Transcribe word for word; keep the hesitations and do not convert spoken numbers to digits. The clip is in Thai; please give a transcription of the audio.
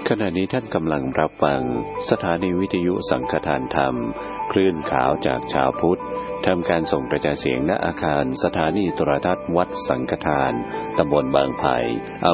ขณะนี้ท่านกำลังรับฟังสถานีวิทยุสังฆทานธรรมคลื่นขาวจากชาวพุทธทำการส่งกระจายเสียงณอาคารสถานีโทรทัศน์วัดสังฆทานตำบลบางไผ่